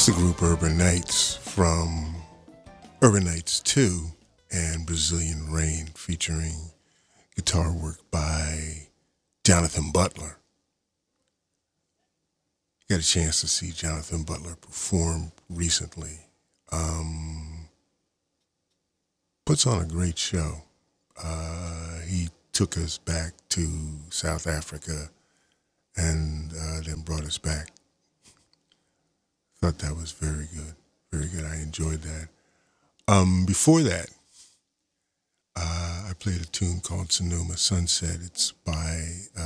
It's the group Urban Nights from Urban Nights 2 and Brazilian Rain featuring guitar work by Jonathan Butler. Got a chance to see Jonathan Butler perform recently. Puts on a great show. He took us back to South Africa and then brought us back. Thought that was very good. Very good. I enjoyed that. Before that, I played a tune called Sonoma Sunset. It's by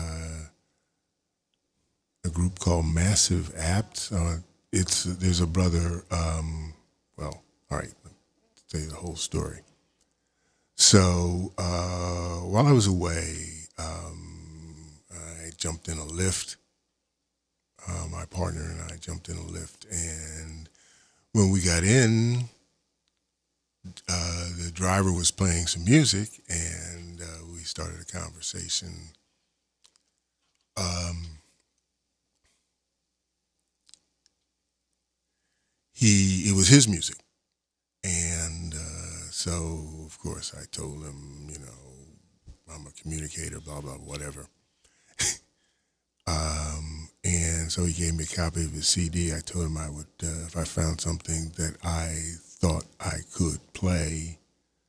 a group called Massive Apt. There's a brother. All right. Let's tell you the whole story. So while I was away, I jumped in a Lyft. My partner and I jumped in a Lyft, and when we got in, the driver was playing some music, and we started a conversation. It was his music, and so of course I told him, I'm a communicator, blah blah whatever. And so he gave me a copy of his CD. I told him I would, if I found something that I thought I could play,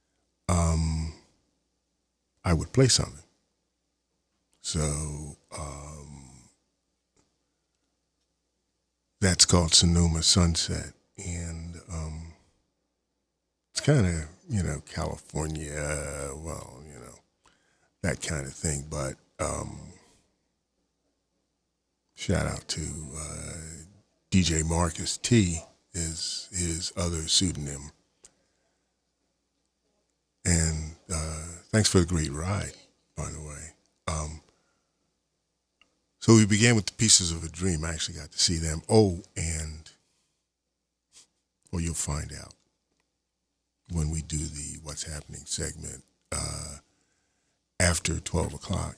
I would play something. So that's called Sonoma Sunset. And it's kind of, California, that kind of thing. But shout out to DJ Marcus T is his other pseudonym. And thanks for the great ride, by the way. So we began with the Pieces of a Dream. I actually got to see them. You'll find out when we do the What's Happening segment after 12 o'clock.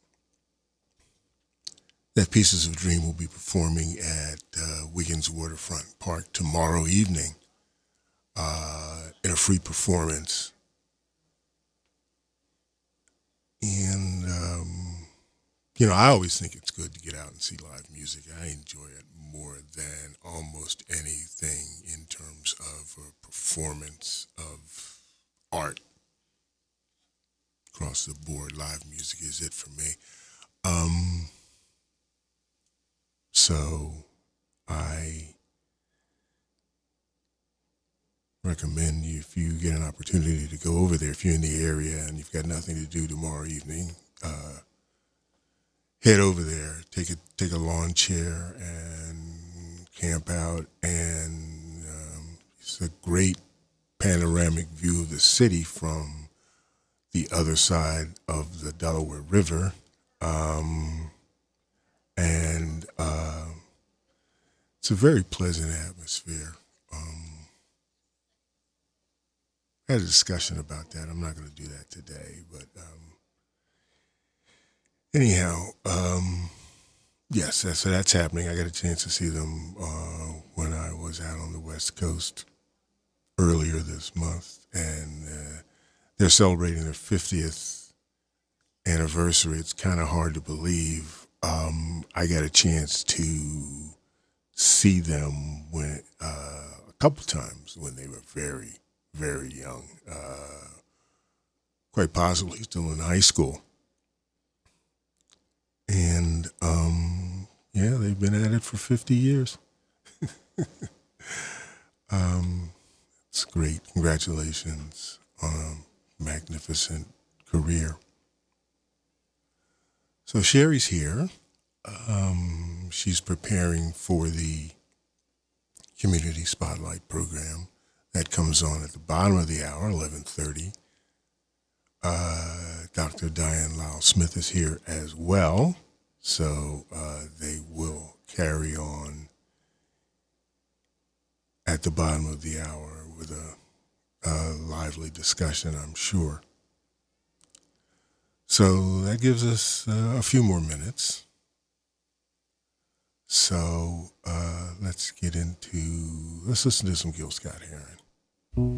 That Pieces of Dream will be performing at Wiggins Waterfront Park tomorrow evening in a free performance. And, I always think it's good to get out and see live music. I enjoy it more than almost anything in terms of a performance of art. Across the board, live music is it for me. So I recommend you, if you get an opportunity to go over there, if you're in the area and you've got nothing to do tomorrow evening, head over there, take a lawn chair and camp out. And it's a great panoramic view of the city from the other side of the Delaware River. And it's a very pleasant atmosphere. I had a discussion about that. I'm not going to do that today, but anyhow, yes, so that's happening. I got a chance to see them when I was out on the West Coast earlier this month, and they're celebrating their 50th anniversary. It's kind of hard to believe. I got a chance to see them when a couple times when they were very, very young, quite possibly still in high school. And they've been at it for 50 years. It's great. Congratulations on a magnificent career. So Sherry's here. She's preparing for the Community Spotlight program that comes on at the bottom of the hour, 11:30. Dr. Diane Lyle-Smith is here as well, so they will carry on at the bottom of the hour with a lively discussion, I'm sure. So that gives us a few more minutes. So let's listen to some Gil Scott Heron.